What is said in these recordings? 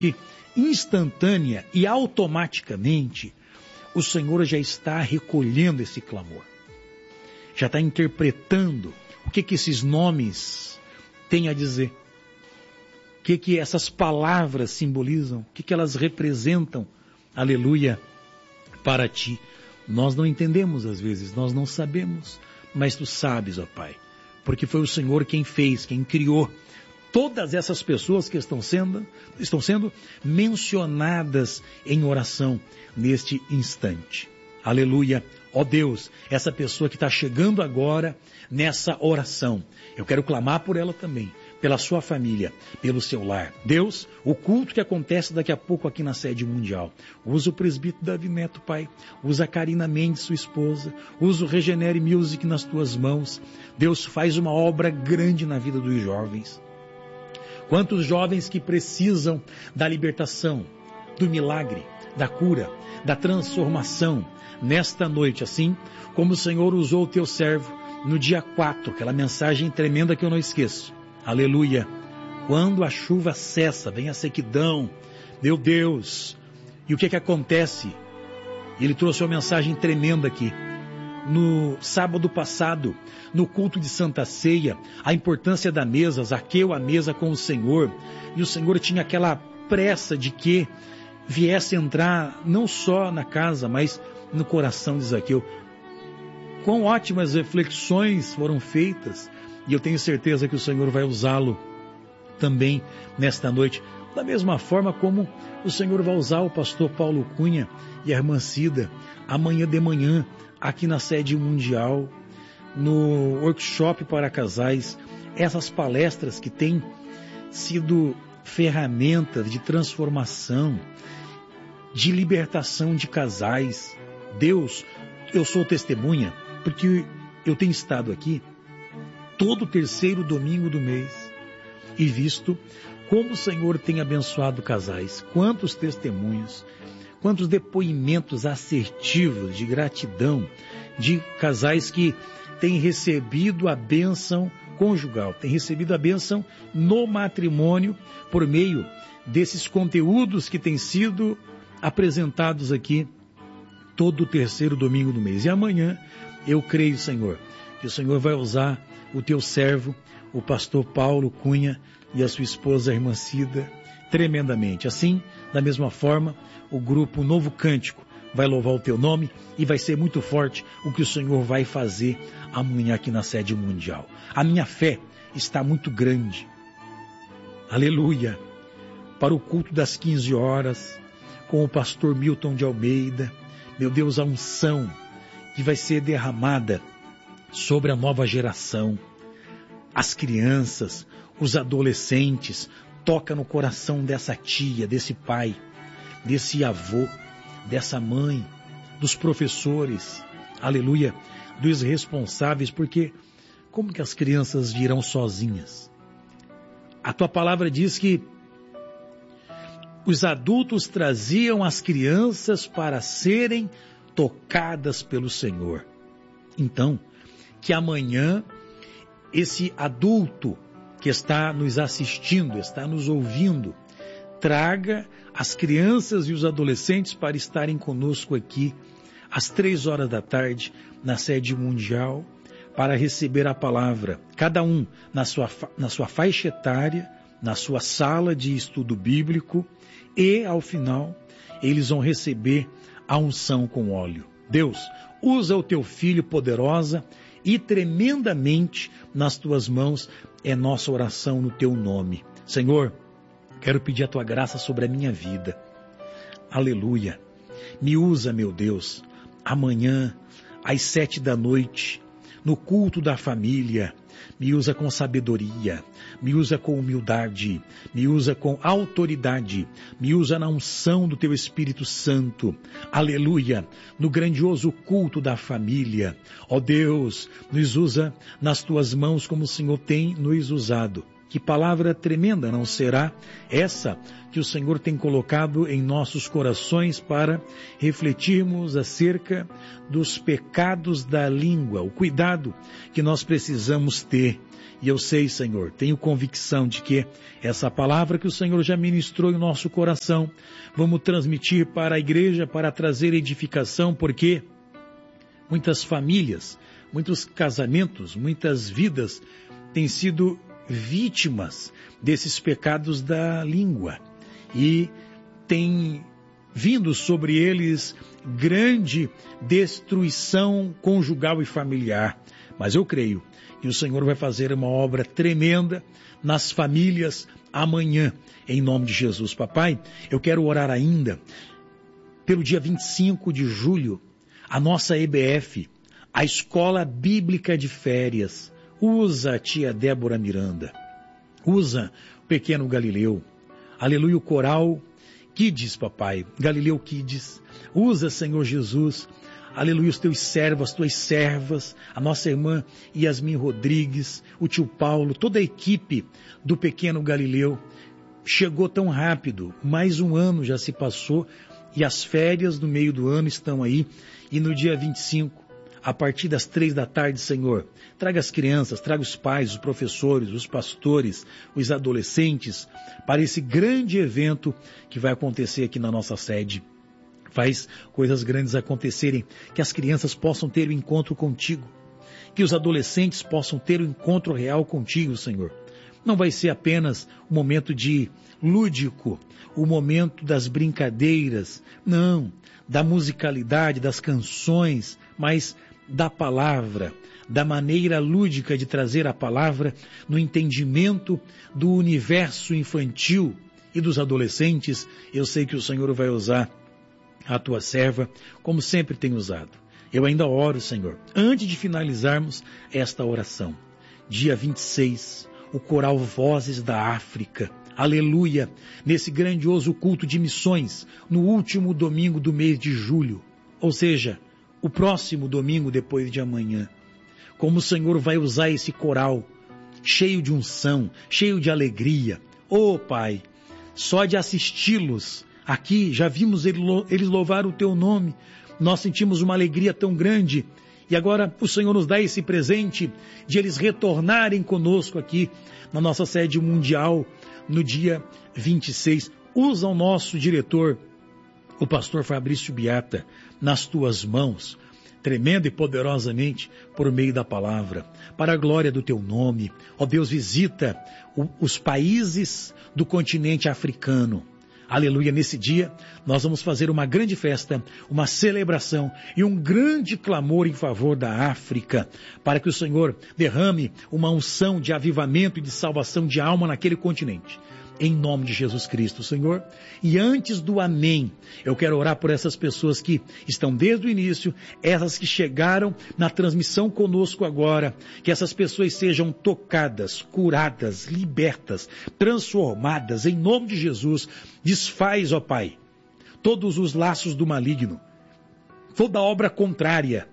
instantânea e automaticamente o Senhor já está recolhendo esse clamor. Já está interpretando o que esses nomes têm a dizer. O que essas palavras simbolizam, o que elas representam, aleluia, para ti. Nós não entendemos às vezes, nós não sabemos, mas tu sabes, ó Pai, porque foi o Senhor quem fez, quem criou todas essas pessoas que estão sendo mencionadas em oração neste instante. Aleluia. Ó Deus, essa pessoa que está chegando agora nessa oração, eu quero clamar por ela também, pela sua família, pelo seu lar. Deus, o culto que acontece daqui a pouco aqui na sede mundial, usa o presbítero Davi Neto, Pai, usa a Karina Mendes, sua esposa, usa o Regenere Music nas tuas mãos. Deus, faz uma obra grande na vida dos jovens. Quantos jovens que precisam da libertação, do milagre, da cura, da transformação, nesta noite, assim como o Senhor usou o teu servo no dia 4, aquela mensagem tremenda que eu não esqueço. Aleluia. Quando a chuva cessa, vem a sequidão, meu Deus, e o que acontece? Ele trouxe uma mensagem tremenda aqui. No sábado passado, no culto de Santa Ceia, a importância da mesa, Zaqueu à mesa com o Senhor, e o Senhor tinha aquela pressa de que viesse entrar não só na casa, mas no coração de Zaqueu. Quão ótimas reflexões foram feitas, e eu tenho certeza que o Senhor vai usá-lo também nesta noite, da mesma forma como o Senhor vai usar o pastor Paulo Cunha e a irmã Cida amanhã de manhã, aqui na sede mundial, no workshop para casais, essas palestras que têm sido ferramentas de transformação, de libertação de casais. Deus, eu sou testemunha, porque eu tenho estado aqui todo terceiro domingo do mês e visto como o Senhor tem abençoado casais. Quantos testemunhos, quantos depoimentos assertivos de gratidão de casais que têm recebido a bênção conjugal, têm recebido a bênção no matrimônio por meio desses conteúdos que têm sido apresentados aqui todo o terceiro domingo do mês. E amanhã eu creio, Senhor, que o Senhor vai usar o teu servo, o pastor Paulo Cunha e a sua esposa, a irmã Cida, tremendamente. Assim, da mesma forma, o grupo Novo Cântico vai louvar o teu nome e vai ser muito forte o que o Senhor vai fazer amanhã aqui na sede mundial. A minha fé está muito grande. Aleluia! Para o culto das 15 horas, com o pastor Milton de Almeida, meu Deus, a unção que vai ser derramada sobre a nova geração, as crianças, os adolescentes, toca no coração dessa tia, desse pai, desse avô, dessa mãe, dos professores, aleluia, dos responsáveis, porque como que as crianças virão sozinhas? A tua palavra diz que os adultos traziam as crianças para serem tocadas pelo Senhor. Então, que amanhã esse adulto que está nos assistindo, está nos ouvindo, traga as crianças e os adolescentes para estarem conosco aqui às 3 horas da tarde na sede mundial para receber a palavra, cada um na sua faixa etária, na sua sala de estudo bíblico, e ao final eles vão receber a unção com óleo. Deus, usa o teu filho poderosa e tremendamente nas tuas mãos é nossa oração no teu nome. Senhor, quero pedir a tua graça sobre a minha vida. Aleluia. Me usa, meu Deus, amanhã às 7 da noite, no culto da família. Me usa com sabedoria, me usa com humildade, me usa com autoridade, me usa na unção do teu Espírito Santo. Aleluia, no grandioso culto da família. Ó Deus, nos usa nas tuas mãos como o Senhor tem nos usado. Que palavra tremenda não será essa que o Senhor tem colocado em nossos corações para refletirmos acerca dos pecados da língua, o cuidado que nós precisamos ter. E eu sei, Senhor, tenho convicção de que essa palavra que o Senhor já ministrou em nosso coração, vamos transmitir para a igreja, para trazer edificação, porque muitas famílias, muitos casamentos, muitas vidas têm sido vítimas desses pecados da língua e tem vindo sobre eles grande destruição conjugal e familiar. Mas eu creio que o Senhor vai fazer uma obra tremenda nas famílias amanhã, em nome de Jesus. Papai, eu quero orar ainda pelo dia 25 de julho, a nossa EBF, a Escola Bíblica de Férias. Usa a tia Débora Miranda, usa o pequeno Galileu, aleluia, o coral Kids, papai, Galileu Kids, usa, Senhor Jesus, aleluia, os teus servos, as tuas servas, a nossa irmã Yasmin Rodrigues, o tio Paulo, toda a equipe do pequeno Galileu. Chegou tão rápido, mais um ano já se passou e as férias do meio do ano estão aí, e no dia 25, a partir das 3 da tarde, Senhor, traga as crianças, traga os pais, os professores, os pastores, os adolescentes, para esse grande evento que vai acontecer aqui na nossa sede. Faz coisas grandes acontecerem, que as crianças possam ter o encontro contigo, que os adolescentes possam ter o encontro real contigo, Senhor. Não vai ser apenas um momento de lúdico, o momento das brincadeiras, não, da musicalidade, das canções, mas da palavra, da maneira lúdica de trazer a palavra no entendimento do universo infantil e dos adolescentes. Eu sei que o Senhor vai usar a tua serva como sempre tem usado. Eu ainda oro, Senhor, antes de finalizarmos esta oração, dia 26, o coral Vozes da África, aleluia, nesse grandioso culto de missões, no último domingo do mês de julho, ou seja, o próximo domingo depois de amanhã. Como o Senhor vai usar esse coral, cheio de unção, cheio de alegria. Oh, Pai, só de assisti-los aqui, já vimos eles louvar o Teu nome, nós sentimos uma alegria tão grande, e agora o Senhor nos dá esse presente de eles retornarem conosco aqui na nossa sede mundial, no dia 26. Usa o nosso diretor, o pastor Fabrício Biata, nas tuas mãos, tremenda e poderosamente, por meio da palavra, para a glória do teu nome. Ó Deus, visita os países do continente africano. Aleluia, nesse dia nós vamos fazer uma grande festa, uma celebração e um grande clamor em favor da África, para que o Senhor derrame uma unção de avivamento e de salvação de alma naquele continente. Em nome de Jesus Cristo, Senhor. E antes do amém, eu quero orar por essas pessoas que estão desde o início, essas que chegaram na transmissão conosco agora, que essas pessoas sejam tocadas, curadas, libertas, transformadas, em nome de Jesus. Desfaz, ó Pai, todos os laços do maligno, toda obra contrária,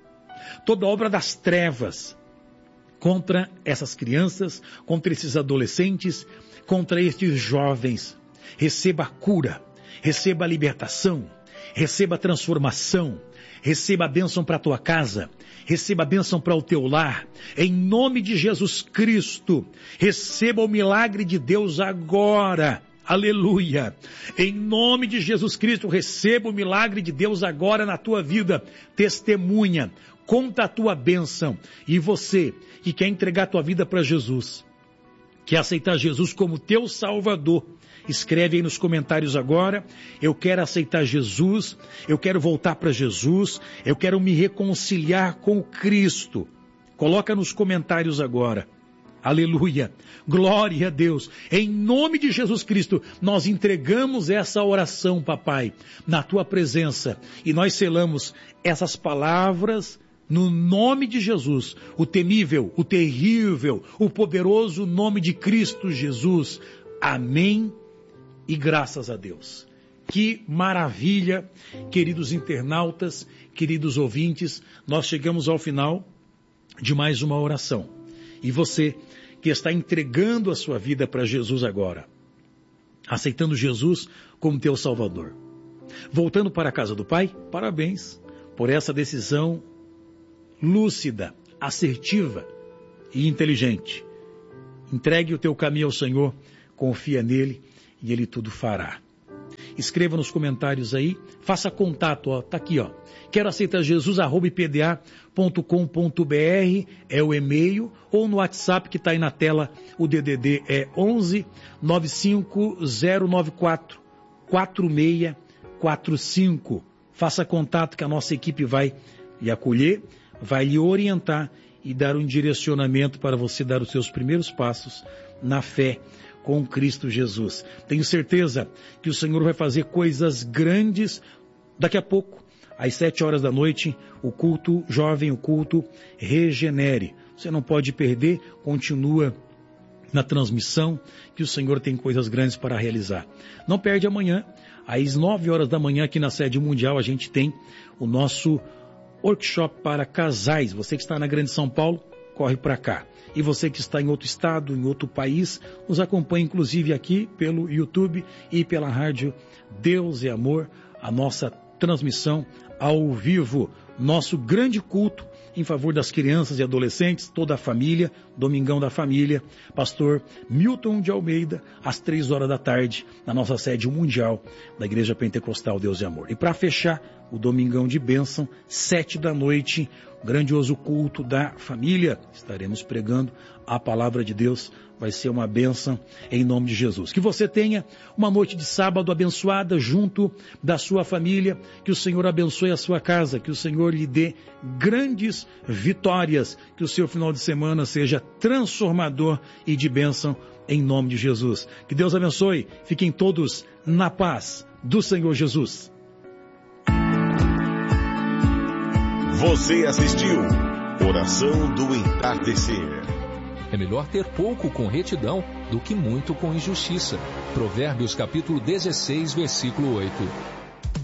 toda obra das trevas, contra essas crianças, contra esses adolescentes, contra estes jovens. Receba a cura, receba a libertação, receba a transformação, receba a bênção para a tua casa, receba a bênção para o teu lar, em nome de Jesus Cristo. Receba o milagre de Deus agora, aleluia, em nome de Jesus Cristo. Receba o milagre de Deus agora na tua vida. Testemunha, conta a tua bênção. E você que quer entregar a tua vida para Jesus, quer aceitar Jesus como teu Salvador, escreve aí nos comentários agora: eu quero aceitar Jesus, eu quero voltar para Jesus, eu quero me reconciliar com Cristo. Coloca nos comentários agora. Aleluia, glória a Deus. Em nome de Jesus Cristo, nós entregamos essa oração, papai, na tua presença, e nós selamos essas palavras no nome de Jesus, o temível, o terrível, o poderoso nome de Cristo Jesus. Amém e graças a Deus. Que maravilha, queridos internautas, queridos ouvintes, nós chegamos ao final de mais uma oração. E você que está entregando a sua vida para Jesus agora, aceitando Jesus como teu Salvador, voltando para a casa do Pai, parabéns por essa decisão lúcida, assertiva e inteligente. Entregue o teu caminho ao Senhor, confia nele e Ele tudo fará. Escreva nos comentários aí, faça contato, tá aqui, quero aceitar Jesus, @ipda.com.br é o e-mail, ou no WhatsApp que está aí na tela, o DDD é 11 95094 4645. Faça contato que a nossa equipe vai lhe acolher, vai lhe orientar e dar um direcionamento para você dar os seus primeiros passos na fé com Cristo Jesus. Tenho certeza que o Senhor vai fazer coisas grandes daqui a pouco, às 7 horas da noite, o culto jovem, o culto Regenere. Você não pode perder, continua na transmissão, que o Senhor tem coisas grandes para realizar. Não perde amanhã, às 9 horas da manhã, aqui na sede mundial, a gente tem o nosso workshop para casais. Você que está na Grande São Paulo, corre para cá. E você que está em outro estado, em outro país, nos acompanha inclusive aqui pelo YouTube e pela rádio Deus é Amor, a nossa transmissão ao vivo, nosso grande culto em favor das crianças e adolescentes, toda a família, Domingão da Família, pastor Milton de Almeida, às 3 horas da tarde, na nossa sede mundial da Igreja Pentecostal Deus e Amor. E para fechar, o Domingão de Bênção, 7 da noite, grandioso culto da família. Estaremos pregando a palavra de Deus, vai ser uma bênção em nome de Jesus. Que você tenha uma noite de sábado abençoada junto da sua família, que o Senhor abençoe a sua casa, que o Senhor lhe dê grandes vitórias, que o seu final de semana seja transformador e de bênção em nome de Jesus. Que Deus abençoe, fiquem todos na paz do Senhor Jesus. Você assistiu Oração do Entardecer. É melhor ter pouco com retidão do que muito com injustiça. Provérbios capítulo 16, versículo 8.